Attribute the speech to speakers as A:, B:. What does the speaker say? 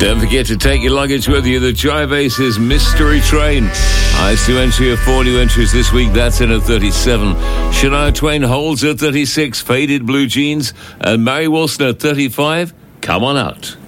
A: Don't forget to take your luggage with you. The Jive Aces Mystery Train. Highest new entry of 4 new entries this week. That's in at 37. Shania Twain holds at 36. Faded Blue Jeans. And Mary Wilson at 35. Come on out.